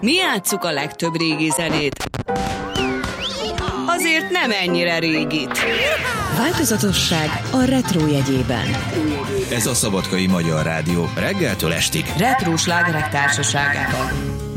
Mi játsszuk a legtöbb régi zenét. Azért nem ennyire régit. Változatosság a retro jegyében. Ez a Szabadkai Magyar Rádió reggeltől estig Retro slágerek társaságában.